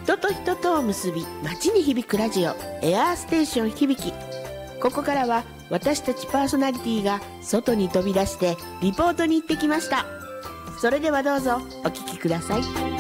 人と人とを結び街に響くラジオ、エアーステーション響き。ここからは私たちパーソナリティが外に飛び出してリポートに行ってきました。それではどうぞお聞きください。